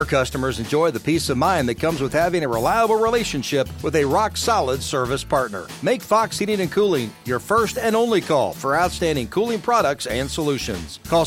customers enjoy the peace of mind that comes with having a reliable relationship with a rock-solid service partner. Make Fox Heating and Cooling your first and only call for outstanding cooling products and solutions. Call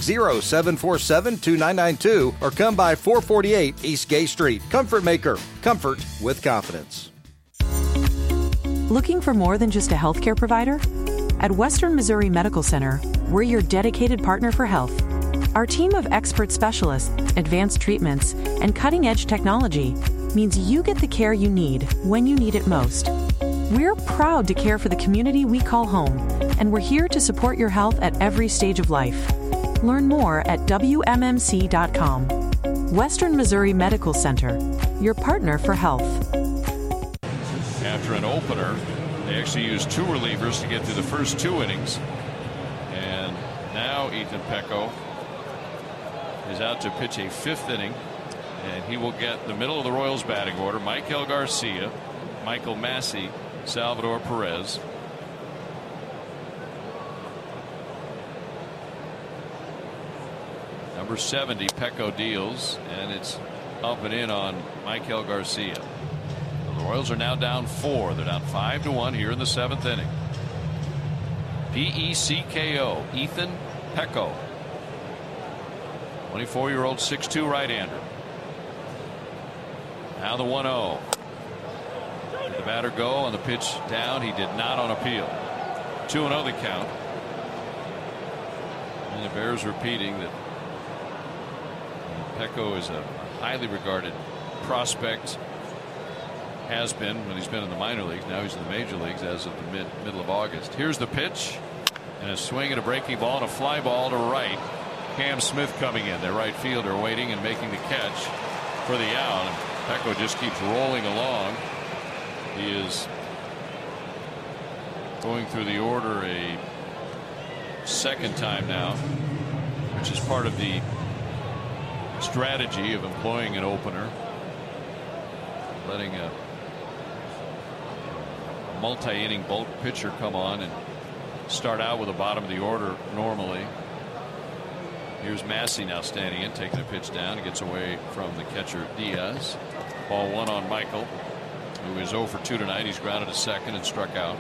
660-747-2992 or come by 448 East Gay Street. Comfort Maker. Comfort with confidence. Looking for more than just a healthcare provider? At Western Missouri Medical Center, we're your dedicated partner for health. Our team of expert specialists, advanced treatments, and cutting-edge technology means you get the care you need when you need it most. We're proud to care for the community we call home, and we're here to support your health at every stage of life. Learn more at WMMC.com. Western Missouri Medical Center, your partner for health. After an opener, they actually used two relievers to get through the first two innings. And now Ethan Pecco is out to pitch a fifth inning. And he will get the middle of the Royals batting order. Michael Garcia, Michael Massey, Salvador Perez. Number 70, Pecco deals, and it's up and in on Michael Garcia. The Royals are now down 4. They're down 5-1 here in the seventh inning. P-E-C-K-O, Ethan Pecco. 24-year-old 6'2" right-hander. Now the 1-0. Did the batter go on the pitch down? He did not on appeal. 2-0 the count. And the Bears repeating that Pecco is a highly regarded prospect. Has been when he's been in the minor leagues. Now he's in the major leagues as of the middle of August. Here's the pitch, and a swing and a breaking ball and a fly ball to right. Cam Smith coming in, their right fielder, waiting and making the catch for the out. And Pecco just keeps rolling along. He is going through the order a second time now, which is part of the strategy of employing an opener, letting a multi-inning bulk pitcher come on and start out with the bottom of the order normally. Here's Massey now standing in, taking a pitch down. He gets away from the catcher Diaz. Ball one on Michael, who is 0 for 2 tonight. He's grounded to second and struck out.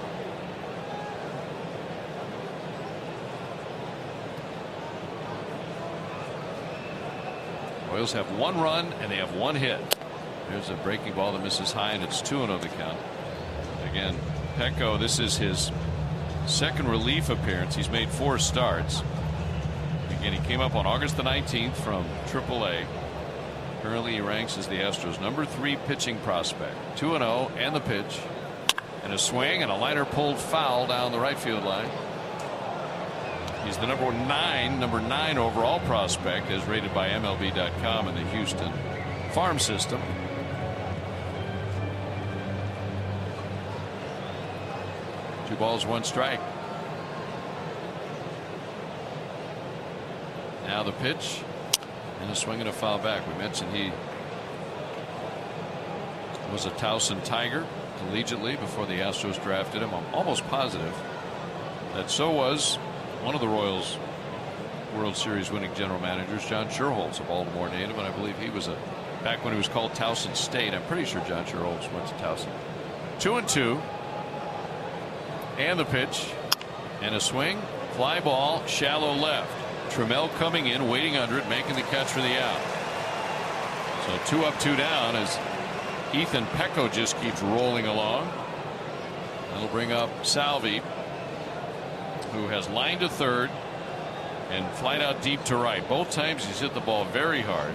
Royals have 1 run and they have 1 hit. There's a breaking ball that misses high, and it's 2-0 the count. Again, Pecco, this is his second relief appearance. He's made 4 starts. Again, he came up on August the 19th from AAA. Currently he ranks as the Astros' number 3 pitching prospect. 2-0 and the pitch, and a swing and a liner pulled foul down the right field line. He's the number 9 overall prospect as rated by MLB.com in the Houston farm system. Two balls, 1 strike. Now the pitch and a swing and a foul back. We mentioned he was a Towson Tiger collegiately before the Astros drafted him. I'm almost positive that so was one of the Royals World Series winning general managers, John Schuerholz, a Baltimore native, and I believe he was back when he was called Towson State. I'm pretty sure John Schuerholz went to Towson. 2-2. And the pitch and a swing, fly ball, shallow left. Trammell coming in, waiting under it, making the catch for the out. So 2 up, 2 down as Ethan Pecco just keeps rolling along. That'll bring up Salvi, who has lined to third and flied out deep to right. Both times he's hit the ball very hard.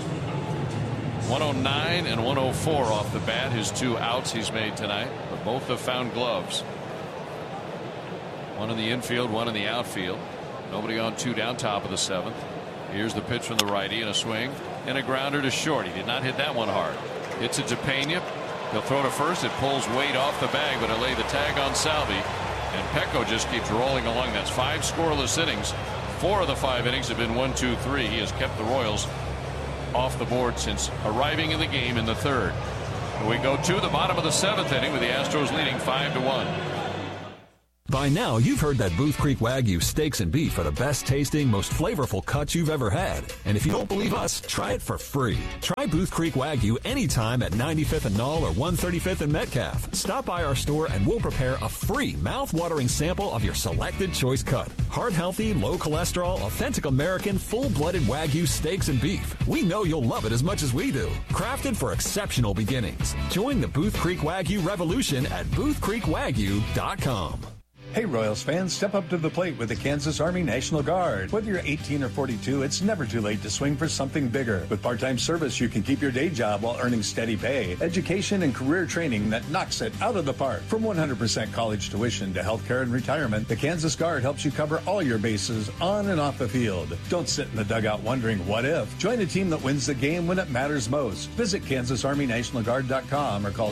109 and 104 off the bat, his 2 outs he's made tonight, but both have found gloves. One in the infield, one in the outfield. Nobody on 2 down, top of the 7th. Here's the pitch from the righty, and a swing and a grounder to short. He did not hit that one hard. Hits it to Pena. He'll throw to first. It pulls weight off the bag, but it'll lay the tag on Salvi. And Pecco just keeps rolling along. That's 5 scoreless innings. 4 of the 5 innings have been 1-2-3. He has kept the Royals off the board since arriving in the game in the 3rd. We go to the bottom of the 7th inning with the Astros leading 5-1. By now, you've heard that Booth Creek Wagyu steaks and beef are the best tasting, most flavorful cuts you've ever had. And if you don't believe us, try it for free. Try Booth Creek Wagyu anytime at 95th and Knoll or 135th and Metcalf. Stop by our store and we'll prepare a free mouth-watering sample of your selected choice cut. Heart-healthy, low-cholesterol, authentic American, full-blooded Wagyu steaks and beef. We know you'll love it as much as we do. Crafted for exceptional beginnings. Join the Booth Creek Wagyu revolution at boothcreekwagyu.com. Hey Royals fans, step up to the plate with the Kansas Army National Guard. Whether you're 18 or 42, it's never too late to swing for something bigger. With part-time service, you can keep your day job while earning steady pay, education, and career training that knocks it out of the park. From 100% college tuition to healthcare and retirement, the Kansas Guard helps you cover all your bases on and off the field. Don't sit in the dugout wondering what if. Join a team that wins the game when it matters most. Visit KansasArmyNationalGuard.com or call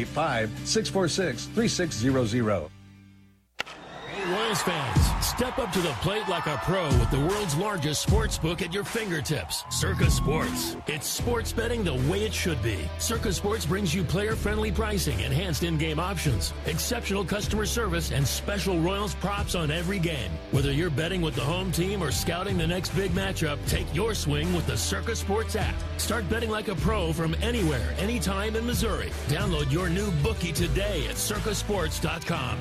785-646-3600. Royals fans, step up to the plate like a pro with the world's largest sports book at your fingertips. Circa Sports. It's sports betting the way it should be. Circa Sports brings you player-friendly pricing, enhanced in-game options, exceptional customer service, and special Royals props on every game. Whether you're betting with the home team or scouting the next big matchup, take your swing with the Circa Sports app. Start betting like a pro from anywhere, anytime in Missouri. Download your new bookie today at circasports.com.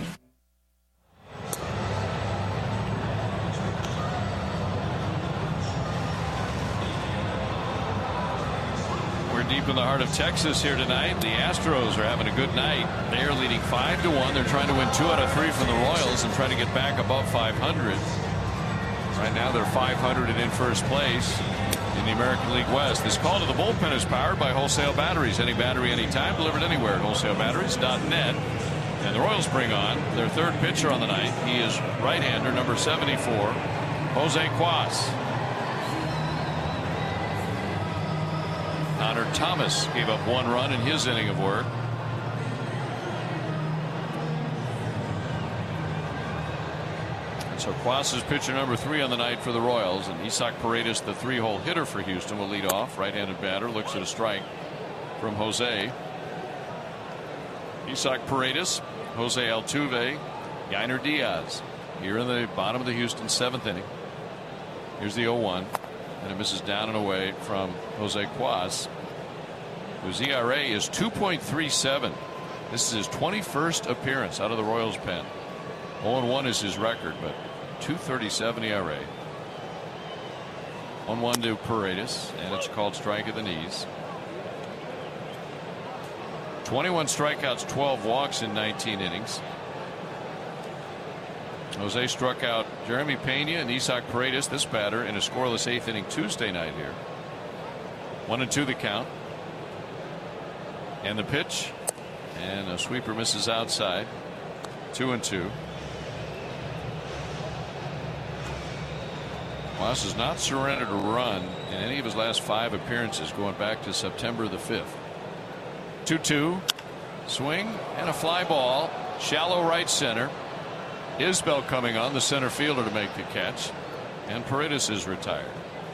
Deep in the heart of Texas here tonight. The Astros are having a good night. They are leading 5-1. They're trying to win 2 out of 3 from the Royals and try to get back above 500. Right now they're 500 and in first place in the American League West. This call to the bullpen is powered by Wholesale Batteries. Any battery, anytime, delivered anywhere at wholesalebatteries.net. And the Royals bring on their third pitcher on the night. He is right-hander, number 74, Jose Cuas. Connor Thomas gave up 1 run in his inning of work. And so Cuas is pitcher number 3 on the night for the Royals, and Isaac Paredes, the 3-hole hitter for Houston, will lead off. Right-handed batter, looks at a strike from Jose. Isaac Paredes, Jose Altuve, Yainer Diaz here in the bottom of the Houston 7th inning. Here's the 0-1. And it misses down and away from Jose Cuas, whose ERA is 2.37. This is his 21st appearance out of the Royals pen. 0-1 is his record, but 2.37 ERA. 1-1 to Paredes, and it's called strike at the knees. 21 strikeouts, 12 walks in 19 innings. Jose struck out Jeremy Pena and Isaac Paredes, this batter, in a scoreless 8th inning Tuesday night here. 1-2 the count. And the pitch. And a sweeper misses outside. 2-2. Cuas has not surrendered a run in any of his last 5 appearances going back to September the 5th. 2-2. Swing and a fly ball. Shallow right center. Isbell coming on, the center fielder, to make the catch, and Paredes is retired.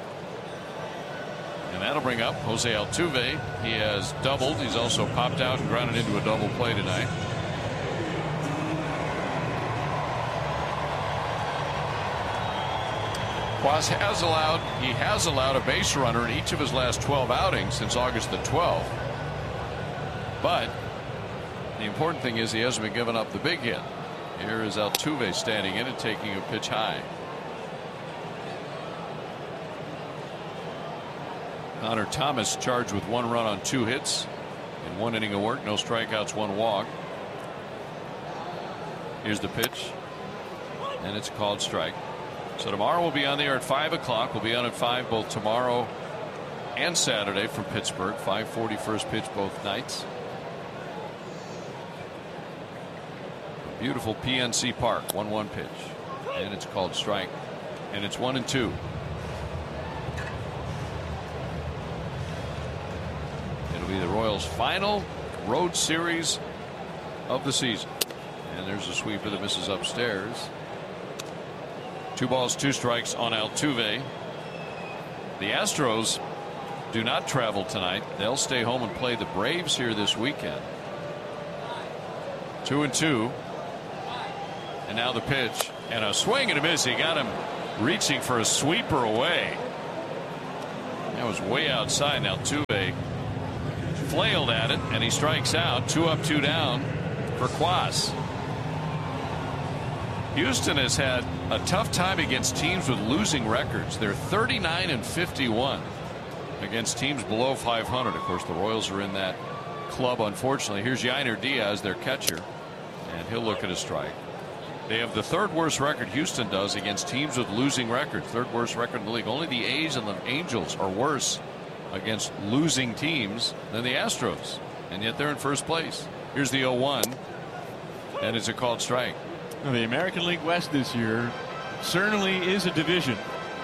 And that'll bring up Jose Altuve. He has doubled. He's also popped out and grounded into a double play tonight. Cuas has allowed a base runner in each of his last 12 outings since August the 12th. But the important thing is he hasn't been giving up the big hit. Here is Altuve standing in and taking a pitch high. Connor Thomas charged with 1 run on 2 hits in 1 inning of work. No strikeouts, 1 walk. Here's the pitch, and it's called strike. So tomorrow we'll be on the air at 5 o'clock. We'll be on at 5 both tomorrow and Saturday from Pittsburgh. 5:40 first pitch both nights. Beautiful PNC Park. 1-1 pitch, and it's called strike, and it's 1-2. It'll be the Royals' final road series of the season, and there's a sweeper that misses upstairs. 2 balls, 2 strikes on Altuve. The Astros do not travel tonight. They'll stay home and play the Braves here this weekend. 2-2. And now the pitch and a swing and a miss. He got him reaching for a sweeper away. That was way outside. Now Altuve flailed at it and he strikes out. 2 up, 2 down for Quas. Houston has had a tough time against teams with losing records. They're 39-51 against teams below 500. Of course, the Royals are in that club, unfortunately. Here's Yainer Diaz, their catcher, and he'll look at a strike. They have the 3rd worst record Houston does against teams with losing records. 3rd worst record in the league. Only the A's and the Angels are worse against losing teams than the Astros, and yet they're in first place. Here's the 0-1, and it's a called strike. The American League West this year certainly is a division.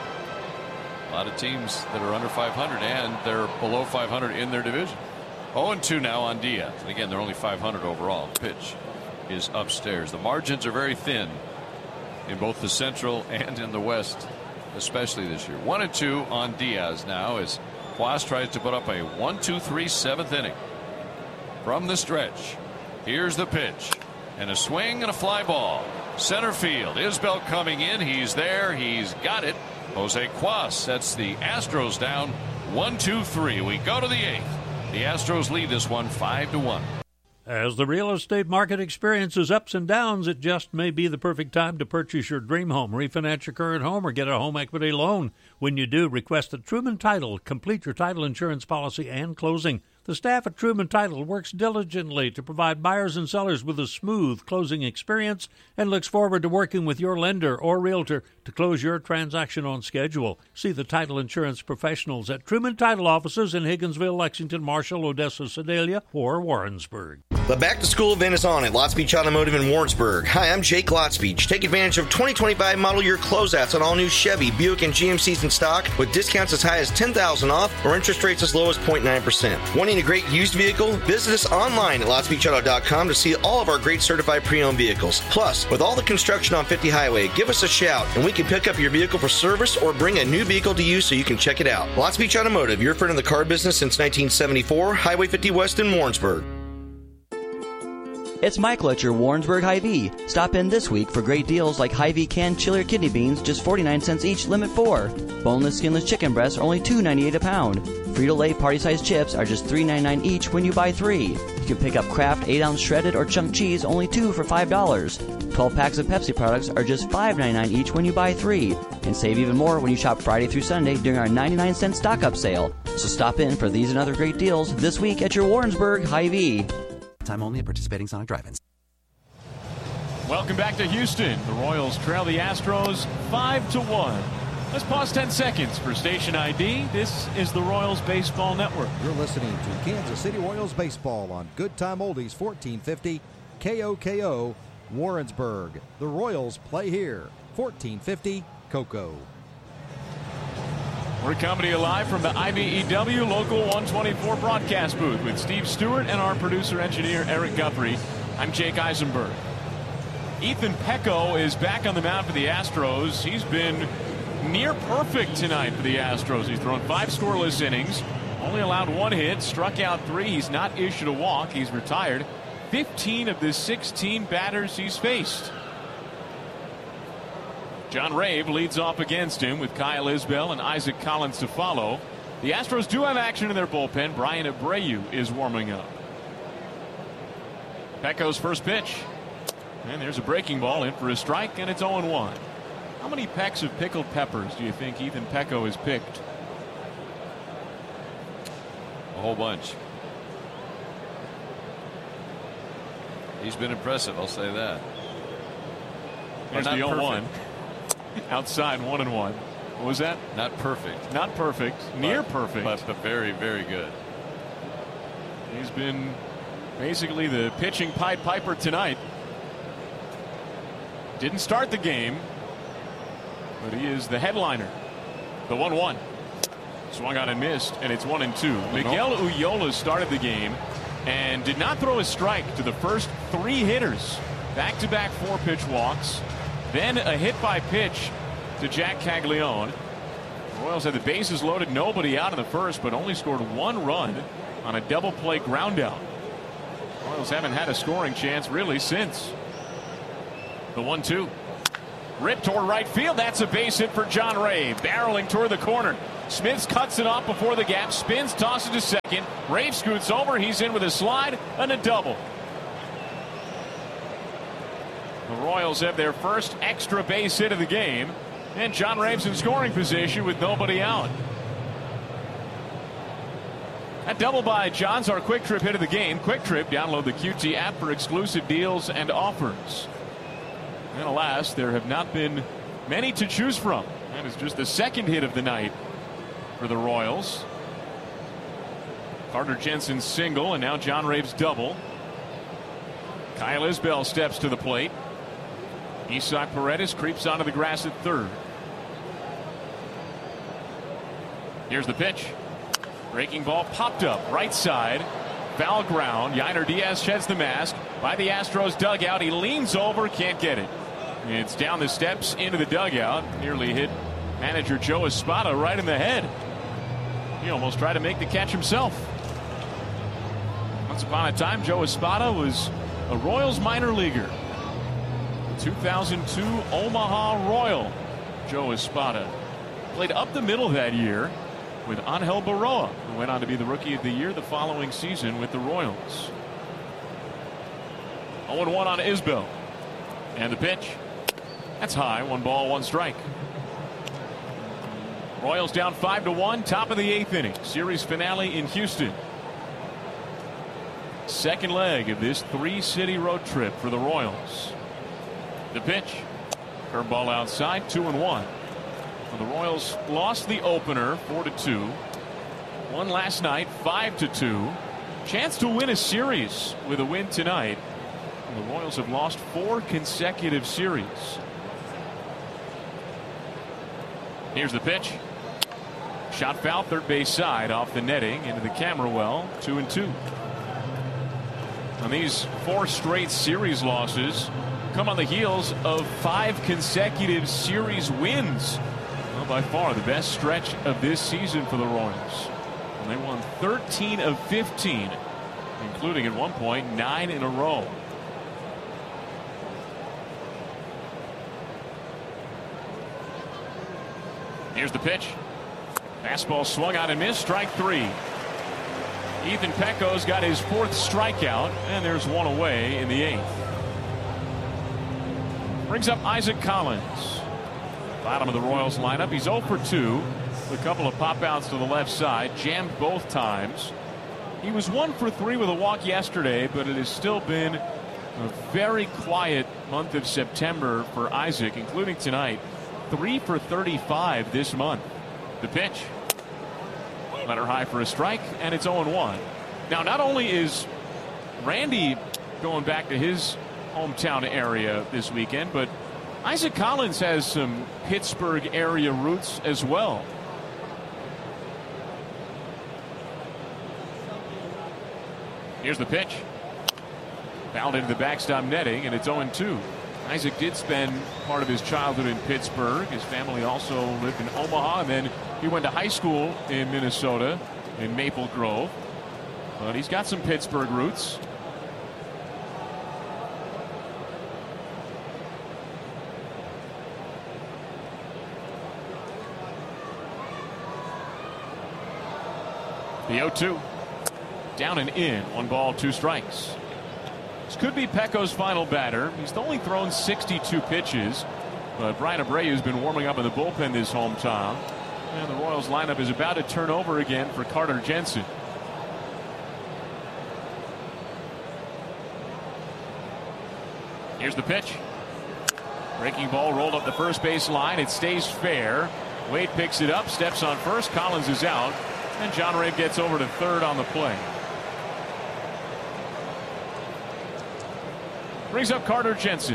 A lot of teams that are under 500 and they're below 500 in their division. 0-2 now on Diaz. And again, they're only 500 overall. The pitch is upstairs. The margins are very thin in both the Central and in the West, especially this year. 1-2 on Diaz now as Quas tries to put up a 1-2-3 7th inning. From the stretch, here's the pitch. And a swing and a fly ball. Center field. Isbell coming in. He's there. He's got it. Jose Quas sets the Astros down 1-2-3. We go to the 8th. The Astros lead this one 5-1. As the real estate market experiences ups and downs, it just may be the perfect time to purchase your dream home, refinance your current home, or get a home equity loan. When you do, request a Truman Title. Complete your title insurance policy and closing. The staff at Truman Title works diligently to provide buyers and sellers with a smooth closing experience and looks forward to working with your lender or realtor to close your transaction on schedule. See the title insurance professionals at Truman Title offices in Higginsville, Lexington, Marshall, Odessa, Sedalia, or Warrensburg. The back-to-school event is on at Lots Beach Automotive in Warrensburg. Hi, I'm Jake Lots Beach. Take advantage of 2025 model year closeouts on all new Chevy, Buick, and GMCs in stock with discounts as high as $10,000 off or interest rates as low as 0.9%. Wanting a great used vehicle? Visit us online at lotsbeachauto.com to see all of our great certified pre-owned vehicles. Plus, with all the construction on 50 Highway, give us a shout and we can pick up your vehicle for service or bring a new vehicle to you so you can check it out. Lots Beach Automotive, your friend in the car business since 1974, Highway 50 West in Warrensburg. It's Michael at your Warrensburg Hy-Vee. Stop in this week for great deals like Hy-Vee canned chili or kidney beans, just 49 cents each, limit 4. Boneless, skinless chicken breasts are only $2.98 a pound. Frito-Lay party-sized chips are just $3.99 each when you buy 3. You can pick up Kraft 8-ounce shredded or chunk cheese, only 2 for $5. 12 packs of Pepsi products are just $5.99 each when you buy 3. And save even more when you shop Friday through Sunday during our 99-cent stock-up sale. So stop in for these and other great deals this week at your Warrensburg Hy-Vee. Time only at participating Sonic drive-ins. Welcome back to Houston. The Royals trail the Astros 5-1. Let's pause 10 seconds for station ID. This is the Royals Baseball Network. You're listening to Kansas City Royals Baseball on Good Time Oldies 1450 KOKO Warrensburg. The Royals play here. 1450 KOKO. We're coming to you live from the IBEW Local 124 broadcast booth with Steve Stewart and our producer-engineer Eric Guthrie. I'm Jake Eisenberg. Ethan Pecco is back on the mound for the Astros. He's been near perfect tonight for the Astros. He's thrown 5 scoreless innings, only allowed 1 hit, struck out 3. He's not issued a walk. He's retired 15 of the 16 batters he's faced. John Rave leads off against him with Kyle Isbell and Isaac Collins to follow. The Astros do have action in their bullpen. Brian Abreu is warming up. Pecco's first pitch. And there's a breaking ball in for a strike, and it's 0-1. How many pecks of pickled peppers do you think Ethan Pecco has picked? A whole bunch. He's been impressive, I'll say that. There's the 0-1. Outside 1-1. What was that? Not perfect. Not perfect. Near perfect. But very, very good. He's been basically the pitching Pied Piper tonight. Didn't start the game, but he is the headliner. The 1-1. Swung on and missed, and it's 1-2. Miguel Uyola started the game and did not throw a strike to the first 3 hitters. Back-to-back 4-pitch walks. Then a hit by pitch to Jack Caglione. The Royals had the bases loaded, nobody out in the first, but only scored 1 run on a double play ground out. The Royals haven't had a scoring chance really since. The 1-2. Ripped toward right field. That's a base hit for John Ray. Barreling toward the corner. Smith cuts it off before the gap. Spins, tosses to second. Ray scoots over. He's in with a slide and a double. The Royals have their first extra base hit of the game. And John Ray's in scoring position with nobody out. That double by John's our Quick Trip hit of the game. Quick Trip, download the QT app for exclusive deals and offers. And alas, there have not been many to choose from. That is just the second hit of the night for the Royals. Carter Jensen's single, and now John Rave's double. Kyle Isbell steps to the plate. Isaac Paredes creeps onto the grass at third. Here's the pitch. Breaking ball popped up right side. Foul ground. Yainer Diaz sheds the mask by the Astros dugout. He leans over, can't get it. It's down the steps into the dugout. Nearly hit manager Joe Espada right in the head. He almost tried to make the catch himself. Once upon a time, Joe Espada was a Royals minor leaguer. The 2002 Omaha Royal Joe Espada played up the middle that year with Angel Baroa, who went on to be the Rookie of the Year the following season with the Royals. 0-1 on Isbell. And the pitch. That's high. 1 ball, 1 strike. Royals down 5-1. Top of the 8th inning. Series finale in Houston. Second leg of this 3-city road trip for the Royals. The pitch. Curveball outside. 2-1. Well, the Royals lost the opener 4-2. Won last night 5-2. Chance to win a series with a win tonight. And the Royals have lost 4 consecutive series. Here's the pitch. Shot foul, third base side off the netting into the camera well. 2-2. And these 4 straight series losses come on the heels of 5 consecutive series wins. Well, by far the best stretch of this season for the Royals. And they won 13 of 15, including at one point 9 in a row. Here's the pitch. Fastball swung out and missed. Strike 3. Ethan Pecco's got his 4th strikeout, and there's 1 away in the 8th. Brings up Isaac Collins. Bottom of the Royals lineup. He's 0 for 2. A couple of pop outs to the left side. Jammed both times. He was 1 for 3 with a walk yesterday, but it has still been a very quiet month of September for Isaac, including tonight. 3 for 35 this month. The pitch. Letter high for a strike, and it's 0-1. Now, not only is Randy going back to his hometown area this weekend, but Isaac Collins has some Pittsburgh area roots as well. Here's the pitch. Fouled into the backstop netting, and it's 0-2. Isaac did spend part of his childhood in Pittsburgh. His family also lived in Omaha, and then he went to high school in Minnesota in Maple Grove. But he's got some Pittsburgh roots. The 0-2. Down and in. 1 ball, 2 strikes. This could be Pecco's final batter. He's only thrown 62 pitches. But Brian Abreu has been warming up in the bullpen this hometown. And the Royals lineup is about to turn over again for Carter Jensen. Here's the pitch. Breaking ball rolled up the first base line. It stays fair. Wade picks it up, steps on first. Collins is out. And John Ray gets over to third on the play. Brings up Carter Jensen.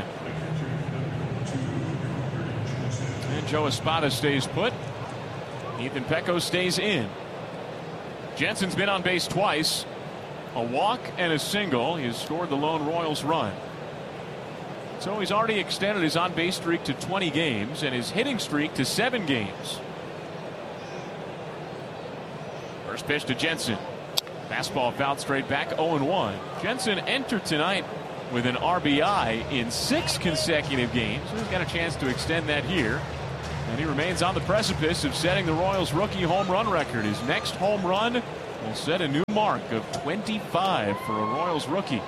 And Joe Espada stays put. Ethan Pecco stays in. Jensen's been on base twice. A walk and a single. He has scored the lone Royals run. So he's already extended his on-base streak to 20 games and his hitting streak to 7 games. First pitch to Jensen. Fastball fouled straight back, 0-1. Jensen entered tonight with an RBI in 6 consecutive games. So he's got a chance to extend that here. And he remains on the precipice of setting the Royals' rookie home run record. His next home run will set a new mark of 25 for a Royals rookie.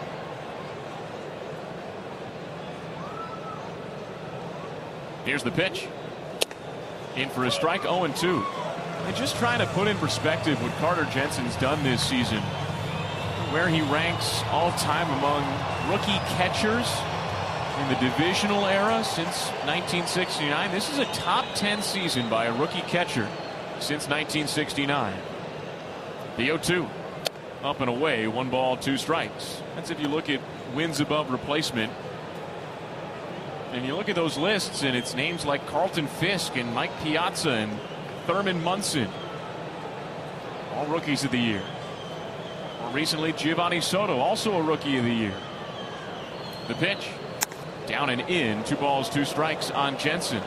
Here's the pitch. In for a strike, 0-2. And just trying to put in perspective what Carter Jensen's done this season, where he ranks all time among rookie catchers in the divisional era since 1969. This is a top 10 season by a rookie catcher since 1969. The 0-2. Up and away, 1 ball, 2 strikes. That's if you look at wins above replacement. And you look at those lists, and it's names like Carlton Fisk and Mike Piazza and Thurman Munson. All rookies of the year. More recently, Giovanni Soto, also a rookie of the year. The pitch. Down and in. 2 balls, 2 strikes on Jensen.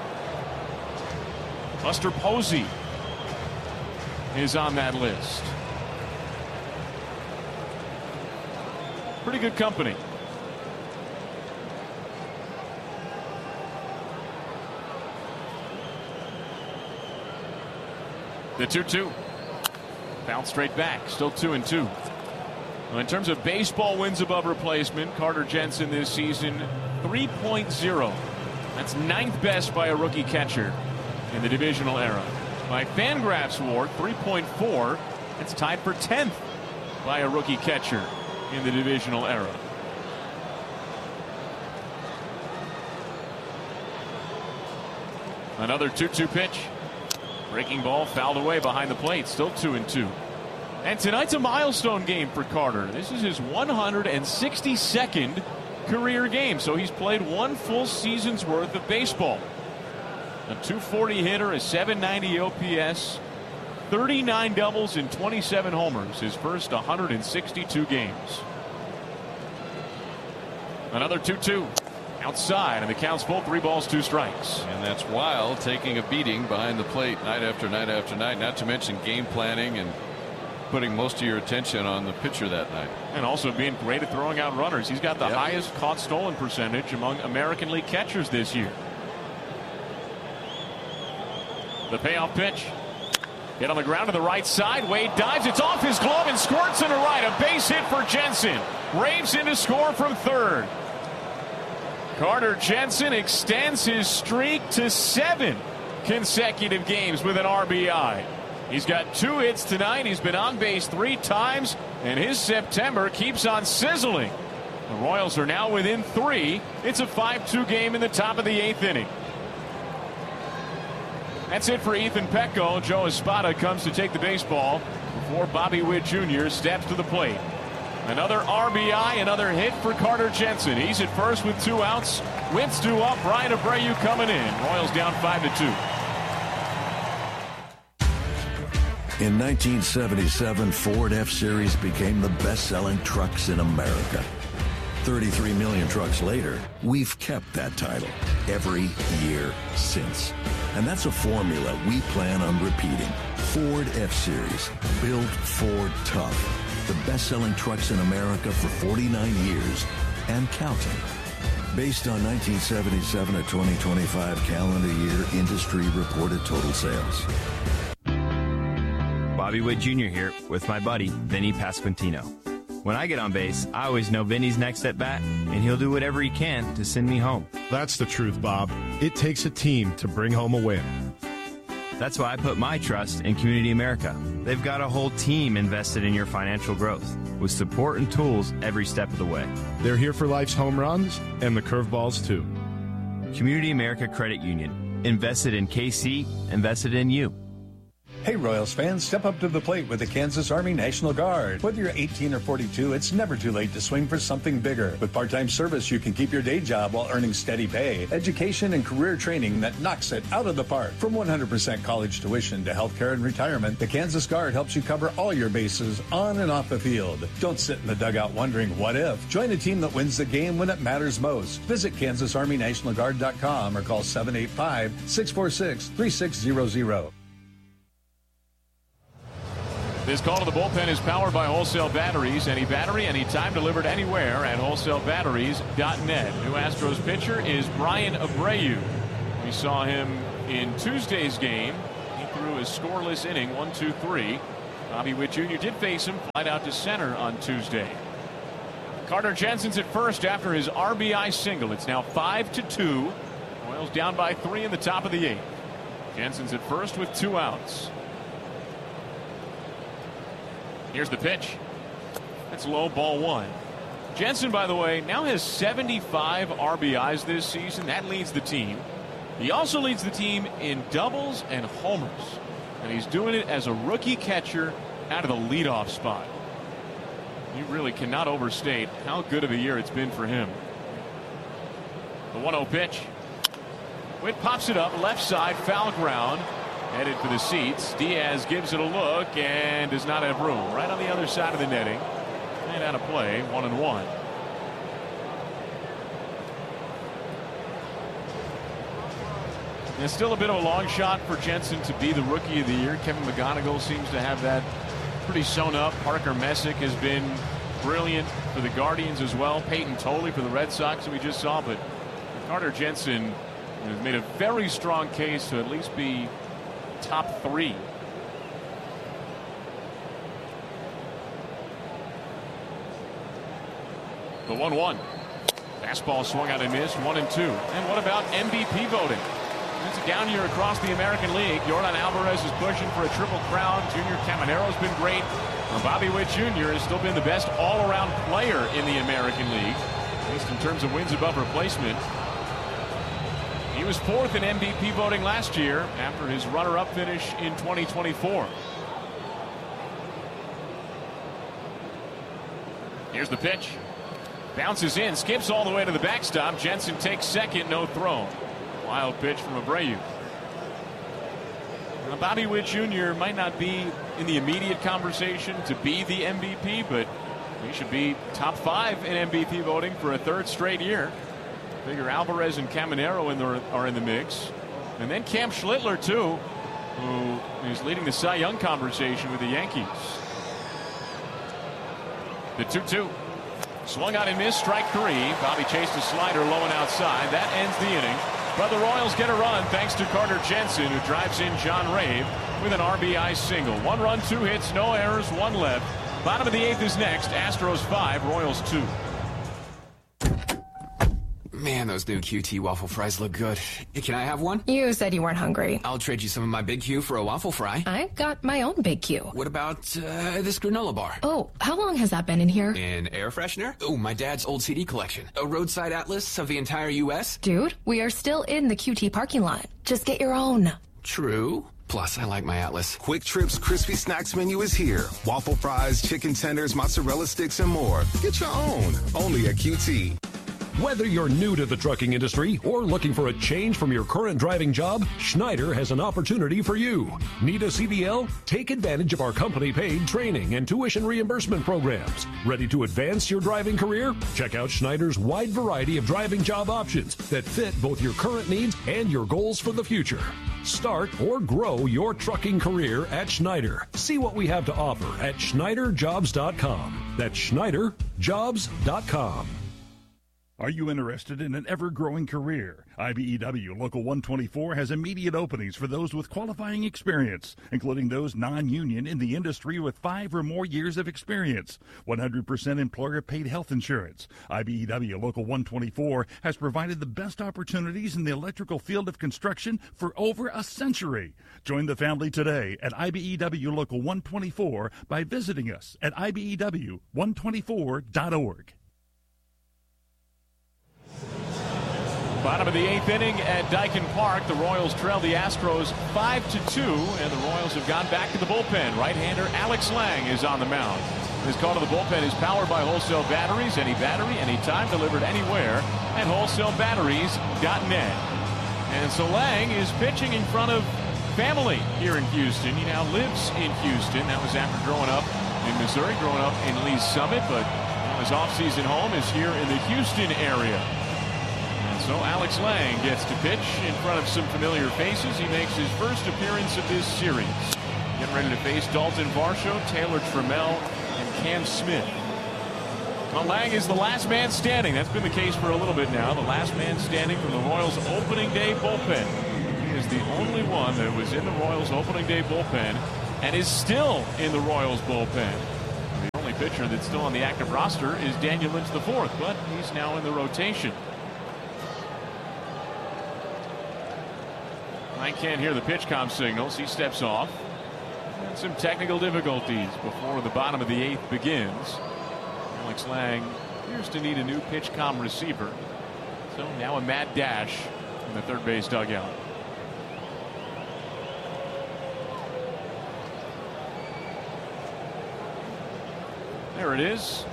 Buster Posey is on that list. Pretty good company. The 2-2. Bounce straight back. Still 2-2. Well, in terms of baseball wins above replacement, Carter Jensen this season 3.0. That's 9th best by a rookie catcher in the divisional era. By Fangraphs WAR, 3.4. That's tied for 10th by a rookie catcher in the divisional era. Another 2-2 pitch. Breaking ball fouled away behind the plate. Still 2-2. And tonight's a milestone game for Carter. This is his 162nd career game. So he's played 1 full season's worth of baseball. A .240 hitter, a .790 OPS, 39 doubles and 27 homers. His first 162 games. Another 2-2. Outside, and the count's full. 3 balls, 2 strikes. And that's while taking a beating behind the plate night after night after night, not to mention game planning and putting most of your attention on the pitcher that night. And also being great at throwing out runners. He's got the highest caught stolen percentage among American League catchers this year. The payoff pitch. Hit on the ground to the right side. Wade dives. It's off his glove and squirts into right. A base hit for Jensen. Raves in to score from third. Carter Jensen extends his streak to 7 consecutive games with an RBI. He's got 2 hits tonight. He's been on base 3 times, and his September keeps on sizzling. The Royals are now within 3. It's a 5-2 game in the top of the 8th inning. That's it for Ethan Petco. Joe Espada comes to take the baseball before Bobby Witt Jr. steps to the plate. Another RBI, another hit for Carter Jensen. He's at first with 2 outs. Witt's due up. Brian Abreu coming in. Royals down 5-2. In 1977, Ford F-Series became the best-selling trucks in America. 33 million trucks later, we've kept that title every year since. And that's a formula we plan on repeating. Ford F-Series, built Ford tough. The best-selling trucks in America for 49 years and counting. Based on 1977 to 2025 calendar year industry reported total sales. Bobby Witt Jr. here with my buddy, Vinny Pasquantino. When I get on base, I always know Vinny's next at bat, and he'll do whatever he can to send me home. That's the truth, Bob. It takes a team to bring home a win. That's why I put my trust in Community America. They've got a whole team invested in your financial growth, with support and tools every step of the way. They're here for life's home runs and the curveballs, too. Community America Credit Union. Invested in KC, invested in you. Hey Royals fans, step up to the plate with the Kansas Army National Guard. Whether you're 18 or 42, it's never too late to swing for something bigger. With part-time service, you can keep your day job while earning steady pay, education, and career training that knocks it out of the park. From 100% college tuition to healthcare and retirement, the Kansas Guard helps you cover all your bases on and off the field. Don't sit in the dugout wondering what if. Join a team that wins the game when it matters most. Visit KansasArmyNationalGuard.com or call 785-646-3600. This call to the bullpen is powered by Wholesale Batteries. Any battery, anytime, delivered anywhere at wholesalebatteries.net. New Astros pitcher is Bryan Abreu. We saw him in Tuesday's game. He threw a scoreless inning, 1-2-3. Bobby Witt Jr. did face him, flied out to center on Tuesday. Carter Jensen's at first after his RBI single. It's now 5-2. Royals down by 3 in the top of the 8th. Jensen's at first with 2 outs. Here's the pitch. That's low, ball 1. Jensen, by the way, now has 75 RBIs this season. That leads the team. He also leads the team in doubles and homers. And he's doing it as a rookie catcher out of the leadoff spot. You really cannot overstate how good of a year it's been for him. The 1-0 pitch. Witt pops it up, left side, foul ground. Headed for the seats. Diaz gives it a look and does not have room. Right on the other side of the netting. And out of play, 1-1. It's still a bit of a long shot for Jensen to be the Rookie of the Year. Kevin McGonigal seems to have that pretty sewn up. Parker Messick has been brilliant for the Guardians as well. Peyton Tolley for the Red Sox, who we just saw. But Carter Jensen has made a very strong case to at least be top 3. The 1-1. Fastball swung out and missed. 1-2. And what about MVP voting? It's a down year across the American League. Yordan Alvarez is pushing for a triple crown. Junior Camanero's been great. Bobby Witt Jr. has still been the best all-around player in the American League, at least in terms of wins above replacement. He was 4th in MVP voting last year after his runner-up finish in 2024. Here's the pitch. Bounces in, skips all the way to the backstop. Jensen takes second, no throw. Wild pitch from Abreu. Now, Bobby Witt Jr. might not be in the immediate conversation to be the MVP, but he should be top 5 in MVP voting for a 3rd straight year. Figure Alvarez and Caminero are in the mix. And then Cam Schlittler, too, who is leading the Cy Young conversation with the Yankees. The 2-2. Swung out and missed, strike 3. Bobby chased a slider low and outside. That ends the inning. But the Royals get a run thanks to Carter Jensen, who drives in John Rave with an RBI single. 1 run, 2 hits, no errors, 1 left. Bottom of the 8th is next. Astros 5, Royals 2. Man, those new QT waffle fries look good. Can I have one? You said you weren't hungry. I'll trade you some of my Big Q for a waffle fry. I've got my own Big Q. What about this granola bar? Oh, how long has that been in here? An air freshener? Oh, my dad's old CD collection. A roadside atlas of the entire U.S.? Dude, we are still in the QT parking lot. Just get your own. True. Plus, I like my atlas. Quick Trip's crispy snacks menu is here. Waffle fries, chicken tenders, mozzarella sticks, and more. Get your own. Only at QT. Whether you're new to the trucking industry or looking for a change from your current driving job, Schneider has an opportunity for you. Need a CDL? Take advantage of our company-paid training and tuition reimbursement programs. Ready to advance your driving career? Check out Schneider's wide variety of driving job options that fit both your current needs and your goals for the future. Start or grow your trucking career at Schneider. See what we have to offer at SchneiderJobs.com. That's SchneiderJobs.com. Are you interested in an ever-growing career? IBEW Local 124 has immediate openings for those with qualifying experience, including those non-union in the industry with 5 or more years of experience. 100% employer-paid health insurance. IBEW Local 124 has provided the best opportunities in the electrical field of construction for over a century. Join the family today at IBEW Local 124 by visiting us at IBEW124.org. Bottom of the 8th inning at Daikin Park. The Royals trail the Astros 5-2, and the Royals have gone back to the bullpen. Right-hander Alex Lang is on the mound. His call to the bullpen is powered by Wholesale Batteries. Any battery, anytime, delivered anywhere at wholesalebatteries.net. And so Lang is pitching in front of family here in Houston. He now lives in Houston. That was after growing up in Missouri, growing up in Lee's Summit, but his off-season home is here in the Houston area. So Alex Lang gets to pitch in front of some familiar faces. He makes his first appearance of this series. getting ready to face Dalton Varsho, Taylor Trammell, and Cam Smith. Well, Lang is the last man standing. That's been the case for a little bit now. The last man standing from the Royals opening day bullpen. He is the only one that was in the Royals opening day bullpen and is still in the Royals bullpen. The only pitcher that's still on the active roster is Daniel Lynch IV, but he's now in the rotation. I can't hear the pitch comm signals. He steps off. And some technical difficulties before the bottom of the 8th begins. Alex Lang appears to need a new pitch comm receiver. So now a mad dash in the third base dugout. There it is.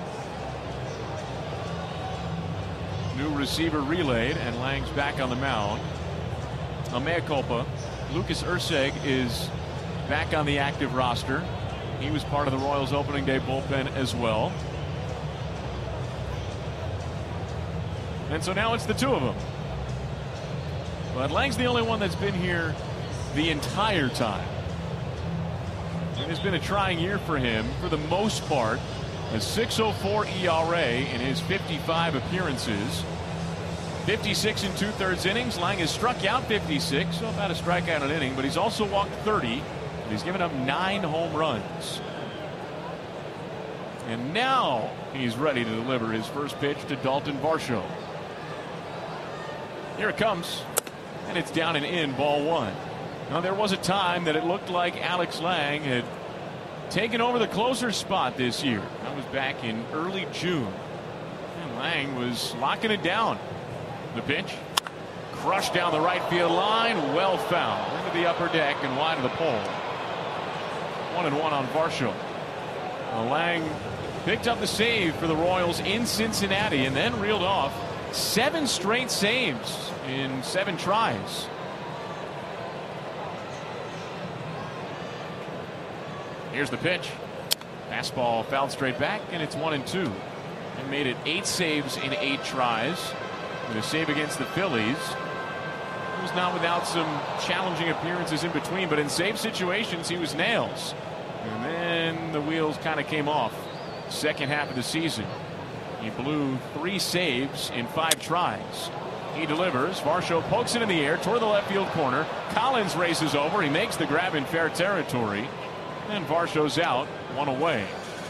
New receiver relayed, and Lang's back on the mound. A mea culpa. Lucas Erceg is back on the active roster. He was part of the Royals opening day bullpen as well. And so now it's the two of them. But Lang's the only one that's been here the entire time. It has been a trying year for him for the most part. A 6.04 ERA in his 55 appearances. 56 and 2/3 innings. Lang has struck out 56, so about a strikeout an inning, but he's also walked 30. And he's given up 9 home runs. And now he's ready to deliver his first pitch to Dalton Varsho. Here it comes, and it's down and in, ball 1. Now there was a time that it looked like Alex Lang had taken over the closer spot this year. That was back in early June. And Lang was locking it down. The pitch, crushed down the right field line, well foul into the upper deck and wide of the pole. 1-1 on Varsho. Lang picked up the save for the Royals in Cincinnati and then reeled off 7 straight saves in 7 tries. Here's the pitch. Fastball fouled straight back, and it's 1-2. And made it 8 saves in 8 tries. With a save against the Phillies. He was not without some challenging appearances in between, but in save situations he was nails. And then the wheels kind of came off. Second half of the season. He blew 3 saves in 5 tries. He delivers. Varsho pokes it in the air toward the left field corner. Collins races over. He makes the grab in fair territory. And Varsho's out, 1 away.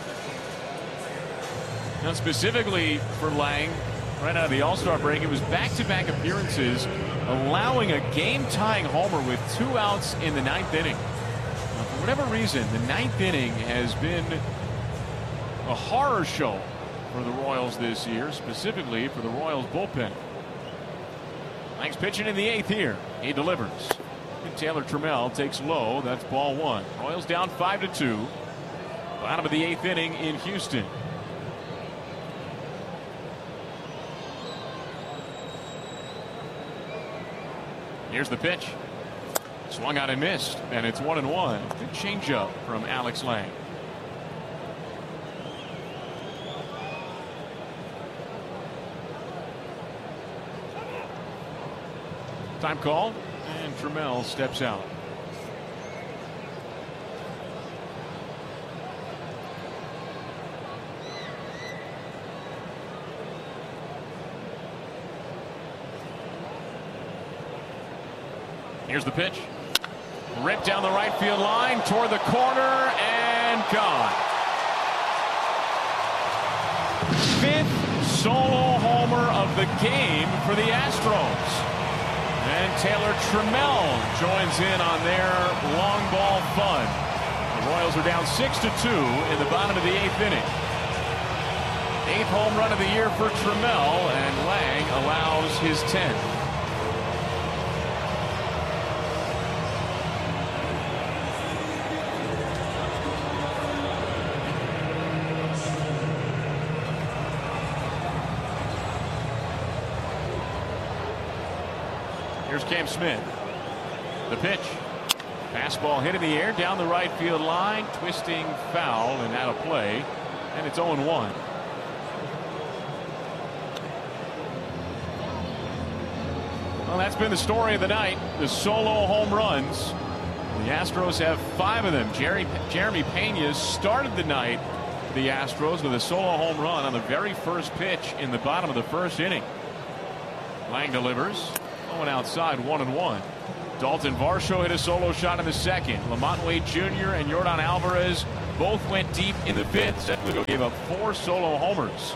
Now specifically for Lang, right out of the All-Star break, it was back-to-back appearances, allowing a game-tying homer with 2 outs in the 9th inning. Now, for whatever reason, the 9th inning has been a horror show for the Royals this year, specifically for the Royals bullpen. Lang's pitching in the 8th here. He delivers. And Taylor Trammell takes low. That's ball 1. Royals down 5-2. Bottom of the 8th inning in Houston. Here's the pitch. Swung out and missed, and it's 1-1. Good changeup from Alex Lang. Time call, and Trammell steps out. Here's the pitch. Ripped down the right field line toward the corner and gone. 5th solo homer of the game for the Astros. And Taylor Trammell joins in on their long ball fun. The Royals are down 6-2 in the bottom of the 8th inning. 8th home run of the year for Trammell, and Lang allows his 10th. Here's Cam Smith. The pitch. Fastball hit in the air down the right field line. Twisting foul and out of play. And it's 0-1. Well, that's been the story of the night. The solo home runs The Astros have 5 of them. Jeremy Pena started the night for the Astros with a solo home run on the very first pitch in the bottom of the first inning. Lang delivers. Going outside, 1-1. Dalton Varsho hit a solo shot in the second. Lamont Wade Jr. and Yordan Alvarez both went deep in the fifth. Seth Lugo gave up 4 solo homers.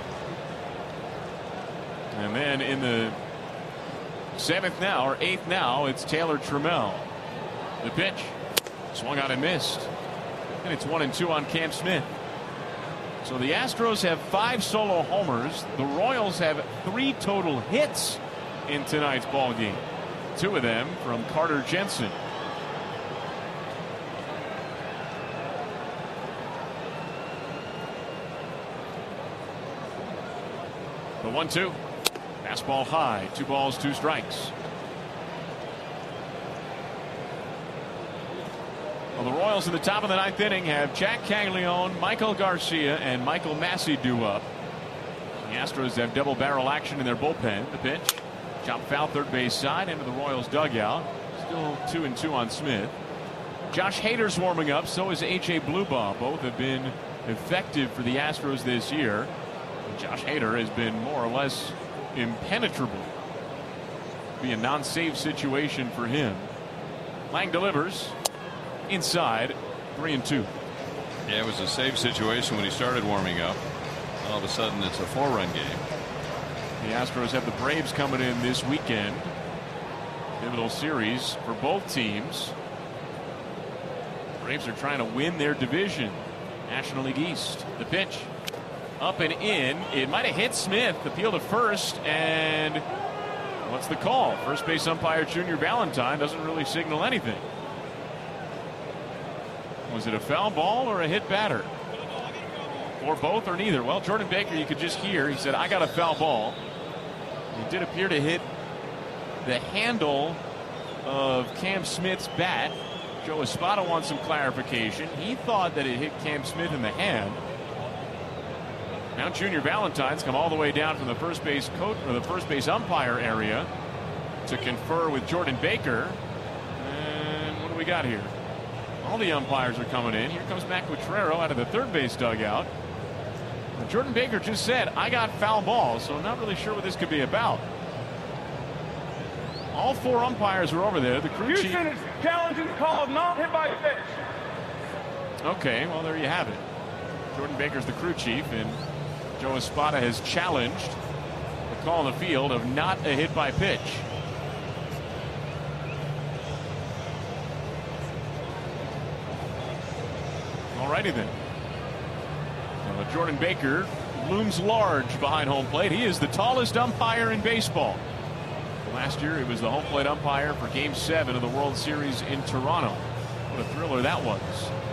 And then in the 7th now, or 8th now, it's Taylor Trammell. The pitch. Swung out and missed. And it's 1-2 on Cam Smith. So the Astros have 5 solo homers. The Royals have 3 total hits in tonight's ball game. 2 of them from Carter Jensen. The 1-2. Fastball high. 2 balls, 2 strikes. Well, the Royals in the top of the 9th inning have Jack Caglione, Michael Garcia, and Michael Massey due up. The Astros have double barrel action in their bullpen. The pitch. Chop foul third base side into the Royals dugout. Still 2-2 on Smith. Josh Hader's warming up. So is A.J. Blubaugh. Both have been effective for the Astros this year. And Josh Hader has been more or less impenetrable. Be a non-save situation for him. Lang delivers. Inside, 3-2. Yeah, it was a save situation when he started warming up. All of a sudden, it's a 4-run game. The Astros have the Braves coming in this weekend. Pivotal series for both teams. Braves are trying to win their division. National League East. The pitch. Up and in. It might have hit Smith. Appeal to first. And what's the call? First base umpire Junior Valentine doesn't really signal anything. Was it a foul ball or a hit batter? Or both or neither? Well, Jordan Baker, you could just hear. He said, I got a foul ball. It did appear to hit the handle of Cam Smith's bat. Joe Espada wants some clarification. He thought that it hit Cam Smith in the hand. Now Junior Valentine's come all the way down from the first base coach or the first base umpire area to confer with Jordan Baker. And what do we got here? All the umpires are coming in. Here comes Matt Quatrero out of the third base dugout. And Jordan Baker just said, I got foul ball, so I'm not really sure what this could be about. All 4 umpires are over there. The crew chief. Houston is challenging the call of not hit by pitch. Okay, well, there you have it. Jordan Baker's the crew chief, and Joe Espada has challenged the call in the field of not a hit by pitch. Alrighty then. Jordan Baker looms large behind home plate. He is the tallest umpire in baseball. Last year he was the home plate umpire for Game 7 of the World Series in Toronto. What a thriller that was.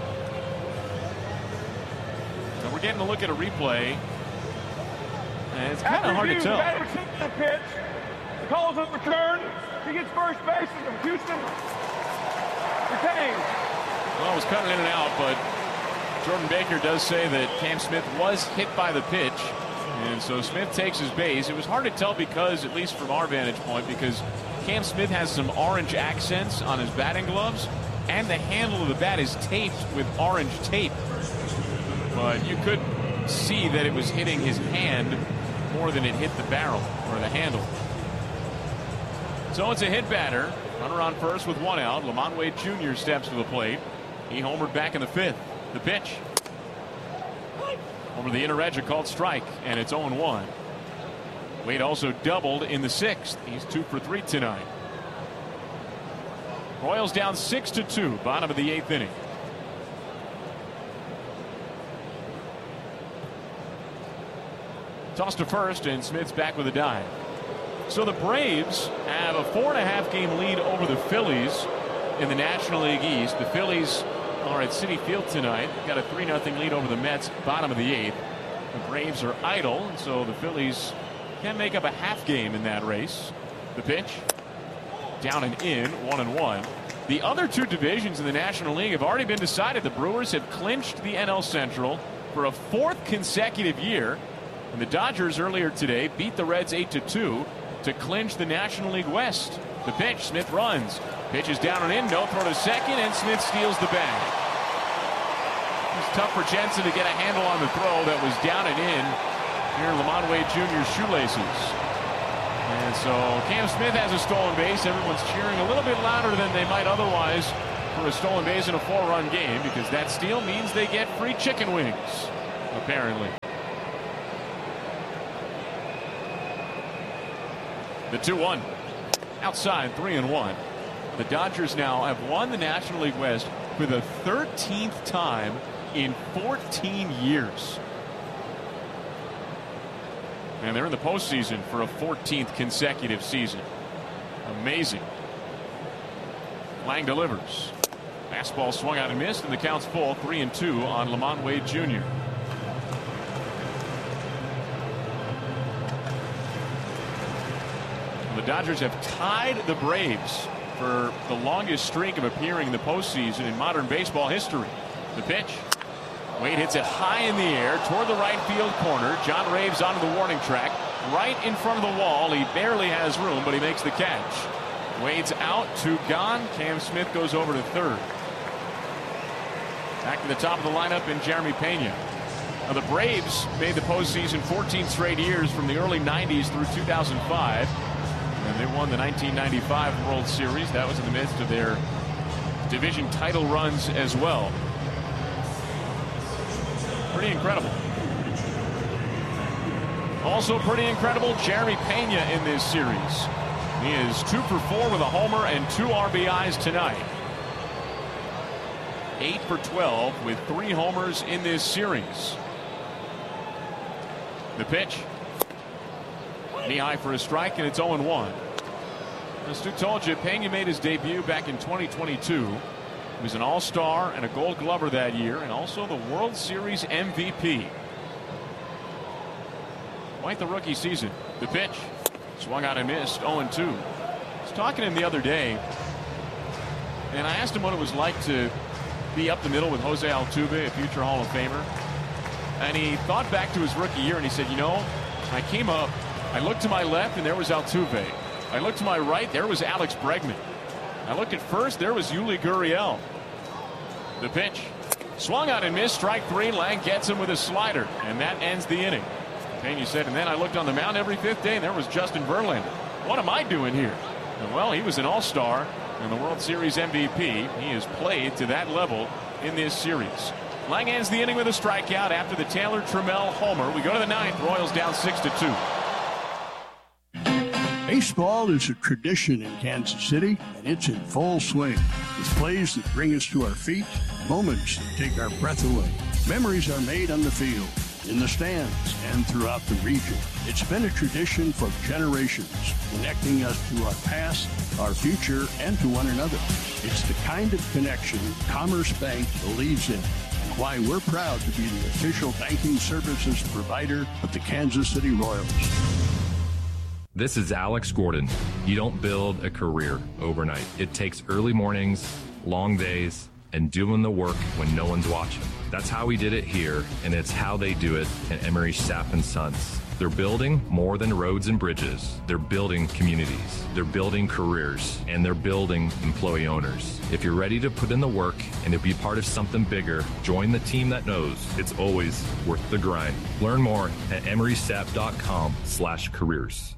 Now we're getting a look at a replay. And it's kind of hard to tell. The pitch. The call is overturned. He gets first base and Houston retains. Well, it was cutting in and out, but Jordan Baker does say that Cam Smith was hit by the pitch, and so Smith takes his base. It was hard to tell because, at least from our vantage point, because Cam Smith has some orange accents on his batting gloves, and the handle of the bat is taped with orange tape. But you could see that it was hitting his hand more than it hit the barrel or the handle. So it's a hit batter. Runner on first with 1 out. Lamont Wade Jr. steps to the plate. He homered back in the 5th. The pitch. Over the inner edge, a called strike, and it's 0-1. Wade also doubled in the 6th. He's 2 for 3 tonight. Royals down 6-2, bottom of the 8th inning. Toss to first, and Smith's back with a dive. So the Braves have a 4.5 game lead over the Phillies in the National League East. The Phillies are at Citi Field tonight. Got a 3-0 lead over the Mets, bottom of the 8th. The Braves are idle, and so the Phillies can make up a half game in that race. The pitch. Down and in, 1-1. The other 2 divisions in the National League have already been decided. The Brewers have clinched the NL Central for a 4th consecutive year. And the Dodgers earlier today beat the Reds 8-2 to clinch the National League West. The pitch. Smith runs. Pitch is down and in, no throw to second, and Smith steals the bag. It was tough for Jensen to get a handle on the throw that was down and in near Lamont Wade Jr.'s shoelaces. And so Cam Smith has a stolen base. Everyone's cheering a little bit louder than they might otherwise for a stolen base in a 4-run game, because that steal means they get free chicken wings, apparently. The 2-1. Outside, 3-1. The Dodgers now have won the National League West for the 13th time in 14 years. And they're in the postseason for a 14th consecutive season. Amazing. Lang delivers. Fastball swung out and missed, and the count's full, 3-2 on Lamont Wade Jr. The Dodgers have tied the Braves for the longest streak of appearing in the postseason in modern baseball history. The pitch. Wade hits it high in the air toward the right field corner. John Raves onto the warning track. Right in front of the wall. He barely has room, but he makes the catch. Wade's out, 2 gone. Cam Smith goes over to third. Back to the top of the lineup in Jeremy Pena. Now, the Braves made the postseason 14 straight years from the early 90s through 2005. And they won the 1995 World Series. That was in the midst of their division title runs as well. Pretty incredible. Also pretty incredible, Jeremy Pena in this series. He is 2 for 4 with a homer and 2 RBIs tonight. 8 for 12 with 3 homers in this series. The pitch. Knee high for a strike, and it's 0-1. As Stu told you, Pena made his debut back in 2022. He was an All-Star and a Gold Glover that year, and also the World Series MVP. Quite the rookie season. The pitch. Swung out and missed, 0-2. I was talking to him the other day, and I asked him what it was like to be up the middle with Jose Altuve, a future Hall of Famer. And he thought back to his rookie year, and he said, you know, I came up, I looked to my left, and there was Altuve. I looked to my right, there was Alex Bregman. I looked at first, there was Yuli Gurriel. The pitch. Swung out and missed, strike 3. Lang gets him with a slider, and that ends the inning. Pena said, and then I looked on the mound every 5th day, and there was Justin Verlander. What am I doing here? And well, he was an All-Star and the World Series MVP. He has played to that level in this series. Lang ends the inning with a strikeout after the Taylor Trammell homer. We go to the 9th. Royals down 6-2. Baseball is a tradition in Kansas City, and it's in full swing. With plays that bring us to our feet, moments that take our breath away. Memories are made on the field, in the stands, and throughout the region. It's been a tradition for generations, connecting us to our past, our future, and to one another. It's the kind of connection Commerce Bank believes in, and why we're proud to be the official banking services provider of the Kansas City Royals. This is Alex Gordon. You don't build a career overnight. It takes early mornings, long days, and doing the work when no one's watching. That's how we did it here, and it's how they do it at Emery Sapp & Sons. They're building more than roads and bridges. They're building communities. They're building careers, and they're building employee owners. If you're ready to put in the work and to be part of something bigger, join the team that knows it's always worth the grind. Learn more at emerysapp.com/careers.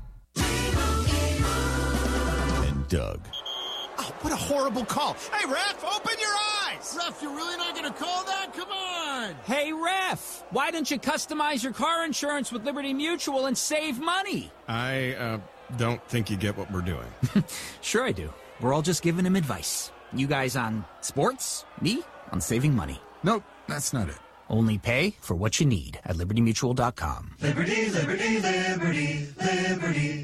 And Doug. Oh, what a horrible call. Hey, ref, open your eyes. Ref, you're really not going to call that? Come on. Hey, ref, why don't you customize your car insurance with Liberty Mutual and save money? I don't think you get what we're doing. Sure I do. We're all just giving him advice. You guys on sports, me on saving money. Nope, that's not it. Only pay for what you need at LibertyMutual.com. Liberty, liberty, liberty, liberty.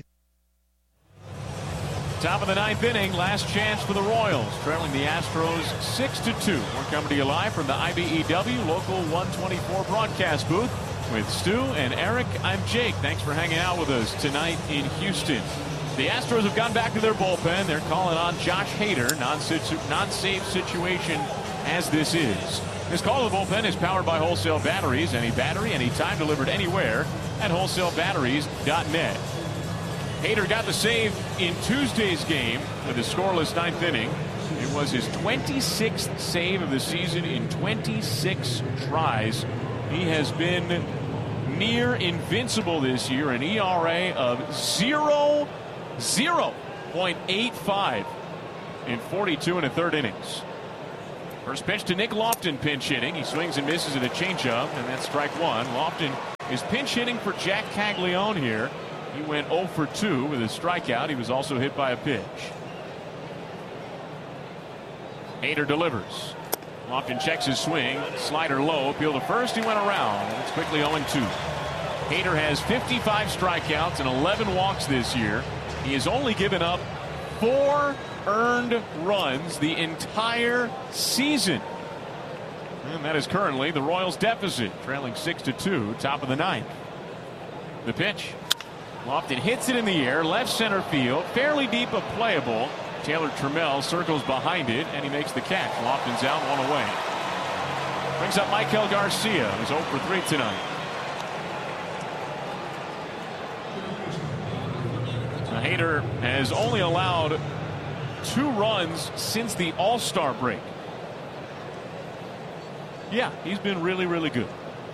Top of the 9th inning, last chance for the Royals, trailing the Astros 6-2. We're coming to you live from the IBEW Local 124 broadcast booth with Stu and Eric. I'm Jake. Thanks for hanging out with us tonight in Houston. The Astros have gone back to their bullpen. They're calling on Josh Hader, non-safe situation as this is. This call to the bullpen is powered by Wholesale Batteries. Any battery, anytime, delivered anywhere at wholesalebatteries.net. Hader got the save in Tuesday's game with a scoreless ninth inning. It was his 26th save of the season in 26 tries. He has been near invincible this year, an ERA of 0.85 in 42 1/3 innings. First pitch to Nick Lofton, pinch hitting. He swings and misses at a changeup, and that's strike one. Lofton is pinch hitting for Jack Caglione here. He went 0 for 2 with a strikeout. He was also hit by a pitch. Hader delivers. Lofton checks his swing. Slider low. Appeal to first. He went around. It's quickly 0-2. Hader has 55 strikeouts and 11 walks this year. He has only given up 4 earned runs the entire season. And that is currently the Royals' deficit, trailing 6-2, top of the ninth. The pitch. Lofton hits it in the air, left center field, fairly deep but playable. Taylor Trammell circles behind it, and he makes the catch. Lofton's out, 1 away. Brings up Michael Garcia, who's 0 for 3 tonight. Now, Hader has only allowed 2 runs since the All-Star break. Yeah, he's been really, really good.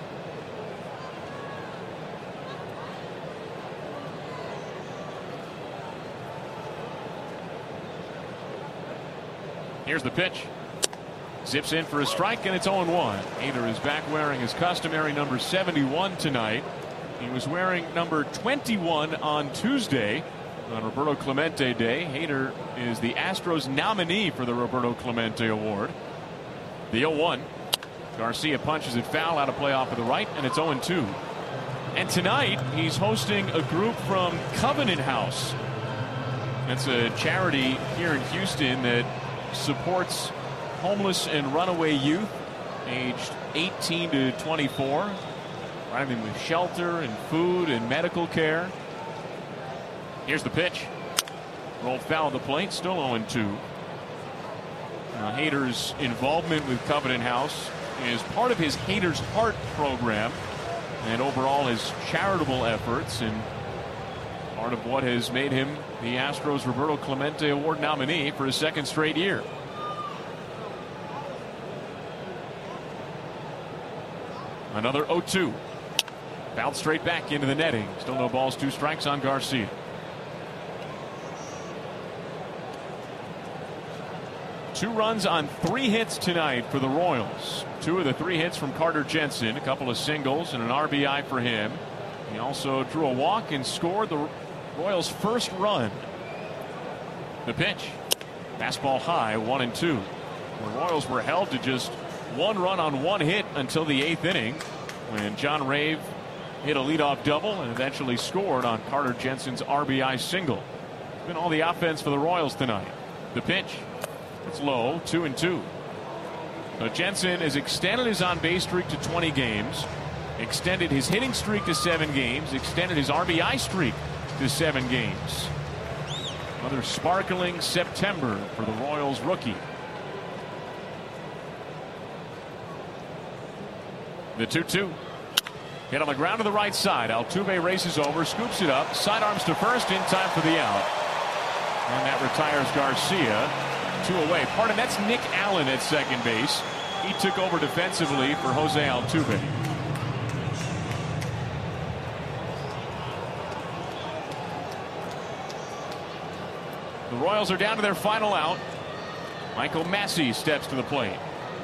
Here's the pitch. Zips in for a strike, and it's 0-1. Hader is back wearing his customary number 71 tonight. He was wearing number 21 on Tuesday on Roberto Clemente Day. Hader is the Astros nominee for the Roberto Clemente Award. The 0-1. Garcia punches it foul out of play off of the right, and it's 0-2. And tonight he's hosting a group from Covenant House. That's a charity here in Houston that supports homeless and runaway youth aged 18 to 24, providing them with shelter and food and medical care. Here's the pitch. Rolled foul of the plate, still 0-2. Now, Hader's involvement with Covenant House is part of his Hader's Heart program and overall his charitable efforts, and part of what has made him the Astros Roberto Clemente Award nominee for his 2nd straight year. Another 0-2. Fouled straight back into the netting. Still no balls, 2 strikes on Garcia. Two runs on 3 hits tonight for the Royals. 2 of the 3 hits from Carter Jensen, a couple of singles and an RBI for him. He also drew a walk and scored the Royals' first run. The pitch. Fastball high, 1-2. The Royals were held to just 1 run on 1 hit until the 8th inning, when John Rave hit a leadoff double and eventually scored on Carter Jensen's RBI single. It's been all the offense for the Royals tonight. The pitch. It's low, 2-2. So Jensen has extended his on-base streak to 20 games, extended his hitting streak to 7 games, extended his RBI streak to 7 games. Another sparkling September for the Royals rookie. The 2-2. Hit on the ground to the right side. Altuve races over, scoops it up, sidearms to first in time for the out. And that retires Garcia. 2 away. Pardon, that's Nick Allen at second base. He took over defensively for Jose Altuve. The Royals are down to their final out. Michael Massey steps to the plate.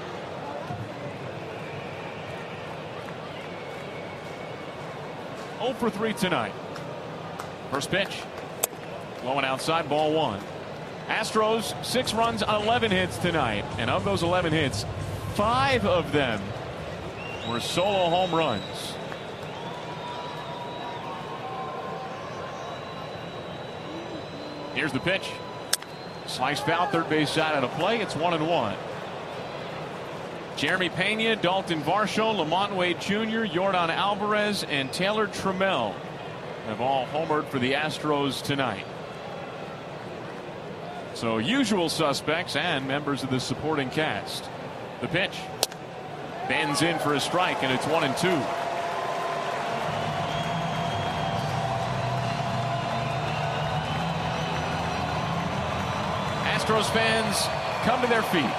Oh for 3 tonight. First pitch. Low and outside, ball 1. Astros 6 runs on 11 hits tonight, and of those 11 hits, 5 of them were solo home runs. Here's the pitch. Sliced foul, third base side out of play. It's 1-1. Jeremy Pena, Dalton Varsho, Lamont Wade Jr., Yordan Alvarez, and Taylor Trammell have all homered for the Astros tonight. So usual suspects and members of the supporting cast. The pitch. Bends in for a strike, and it's 1-2. 1 Astros fans come to their feet.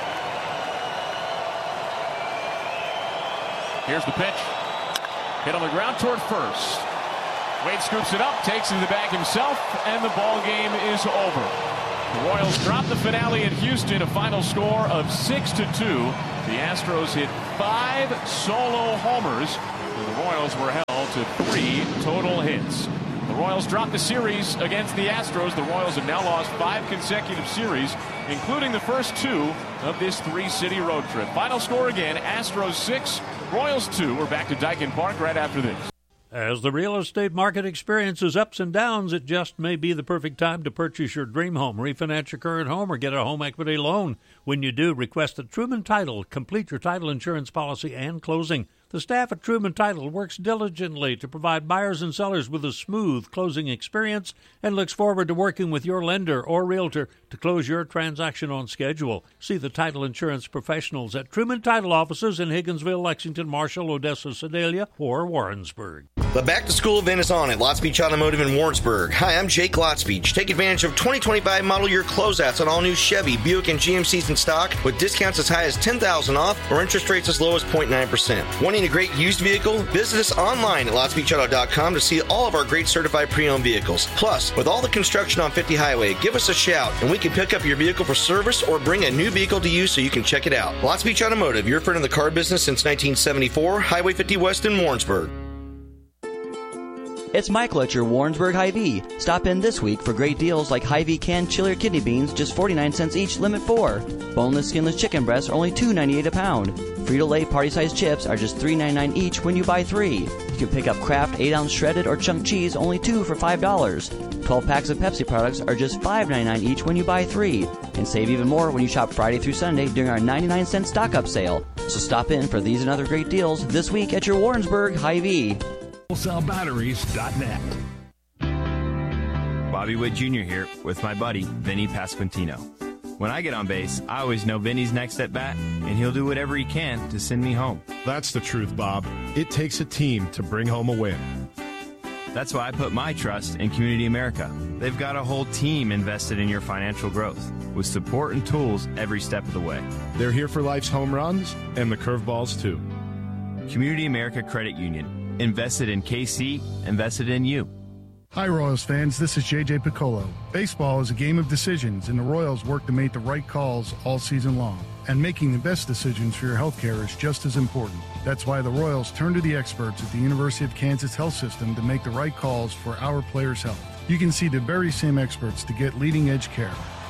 Here's the pitch. Hit on the ground toward first. Wade scoops it up, takes it to the bag himself, and the ball game is over. The Royals drop the finale at Houston, a final score of 6-2. The Astros hit 5 solo homers, and the Royals were held to 3 total hits. The Royals dropped the series against the Astros. The Royals have now lost 5 consecutive series, including the first 2 of this 3-city road trip. Final score again, Astros 6, Royals 2. We're back to Daikin Park right after this. As the real estate market experiences ups and downs, it just may be the perfect time to purchase your dream home, refinance your current home, or get a home equity loan. When you do, request at Truman Title. Complete your title insurance policy and closing. The staff at Truman Title works diligently to provide buyers and sellers with a smooth closing experience and looks forward to working with your lender or realtor to close your transaction on schedule. See the title insurance professionals at Truman Title offices in Higginsville, Lexington, Marshall, Odessa, Sedalia, or Warrensburg. The back-to-school event is on at Lots Beach Automotive in Warrensburg. Hi, I'm Jake Lots Beach. Take advantage of 2025 model year closeouts on all new Chevy, Buick, and GMCs in stock with discounts as high as $10,000 off or interest rates as low as 0.9%. Wanting a great used vehicle? Visit us online at lotsbeachauto.com to see all of our great certified pre-owned vehicles. Plus, with all the construction on 50 Highway, give us a shout and we can pick up your vehicle for service or bring a new vehicle to you so you can check it out. Lots Beach Automotive, your friend in the car business since 1974, Highway 50 West in Warrensburg. It's Michael at your Warrensburg Hy-Vee. Stop in this week for great deals like Hy-Vee canned chiller kidney beans, just 49 cents each, limit 4. Boneless, skinless chicken breasts are only $2.98 a pound. Frito-Lay party-sized chips are just $3.99 each when you buy 3. You can pick up Kraft 8-ounce shredded or chunk cheese, only 2 for $5. 12 packs of Pepsi products are just $5.99 each when you buy 3. And save even more when you shop Friday through Sunday during our 99-cent stock-up sale. So stop in for these and other great deals this week at your Warrensburg Hy-Vee. WholesaleBatteries.net. Bobby Witt Jr. here with my buddy, Vinny Pasquantino. When I get on base, I always know Vinny's next at bat, and he'll do whatever he can to send me home. That's the truth, Bob. It takes a team to bring home a win. That's why I put my trust in Community America. They've got a whole team invested in your financial growth, with support and tools every step of the way. They're here for life's home runs and the curveballs, too. Community America Credit Union. Invested in KC, invested in you. Hi, Royals fans. This is JJ Piccolo. Baseball is a game of decisions, and the Royals work to make the right calls all season long. And making the best decisions for your health care is just as important. That's why the Royals turn to the experts at the University of Kansas Health System to make the right calls for our players' health. You can see the very same experts to get leading-edge care.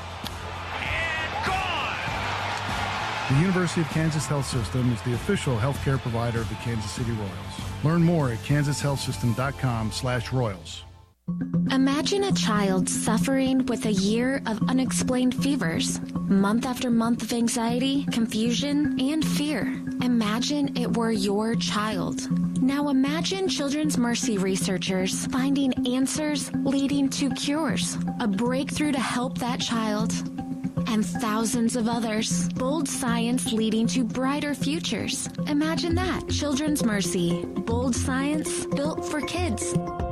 The University of Kansas Health System is the official healthcare provider of the Kansas City Royals. Learn more at kansashealthsystem.com/Royals. Imagine a child suffering with a year of unexplained fevers, month after month of anxiety, confusion, and fear. Imagine it were your child. Now imagine Children's Mercy researchers finding answers leading to cures, a breakthrough to help that child. And thousands of others. Bold science leading to brighter futures. Imagine that. Children's Mercy. Bold science built for kids.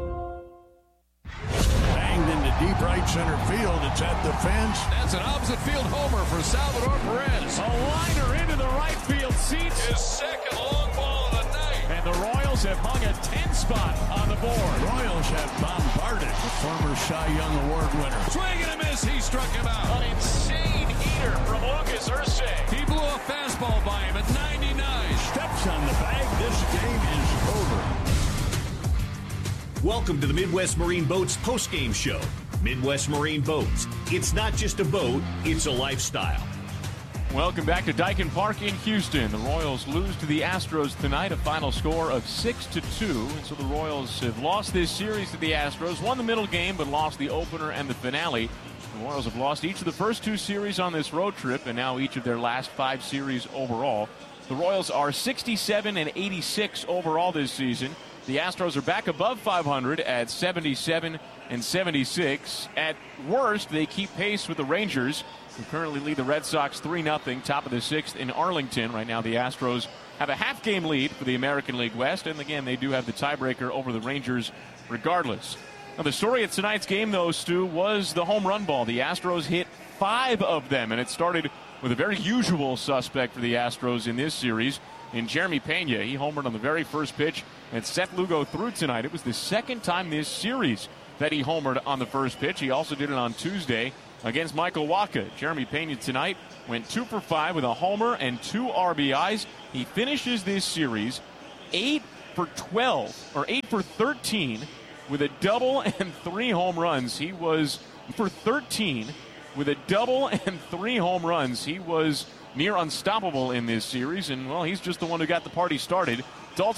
Banged into deep right center field. It's at the fence. That's an opposite field homer for Salvador Perez. A liner into the right field seats. His second long ball of the night. And the Royals have hung a 10 spot on the board. Royals have bombarded the former Cy Young Award winner. Swing and a miss. He struck him out. An insane heater from Lucas Ursay. He blew a fastball by him at 99. Steps on the bag. This game is over. Welcome to the Midwest Marine Boats postgame show. Midwest Marine Boats. It's not just a boat, it's a lifestyle. Welcome back to Daikin Park in Houston. The Royals lose to the Astros tonight, a final score of 6-2. And so the Royals have lost this series to the Astros, won the middle game, but lost the opener and the finale. The Royals have lost each of the first 2 series on this road trip, and now each of their last 5 series overall. The Royals are 67-86 overall this season. The Astros are back above 500 at 77-76. At worst, they keep pace with the Rangers, who currently lead the Red Sox 3-0, top of the 6th in Arlington. Right now, the Astros have a half-game lead for the American League West, and again, they do have the tiebreaker over the Rangers regardless. Now, the story at tonight's game, though, Stu, was the home run ball. The Astros hit 5 of them, and it started with a very usual suspect for the Astros in this series, in Jeremy Pena. He homered on the very first pitch, and Seth Lugo threw tonight. It was the second time this series that he homered on the first pitch. He also did it on Tuesday against Michael Wacha. Jeremy Pena tonight went 2 for 5 with a homer and 2 RBIs. He finishes this series 8 for 13 with a double and 3 home runs. He was for 13 with a double and 3 home runs. He was near unstoppable in this series, and, well, he's just the one who got the party started. It's all